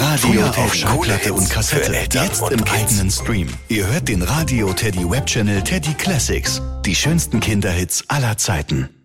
Radio Früher auf Schallplatte und Kassette, jetzt im eigenen Stream. Ihr hört den Radio Teddy Webchannel Teddy Classics. Die schönsten Kinderhits aller Zeiten.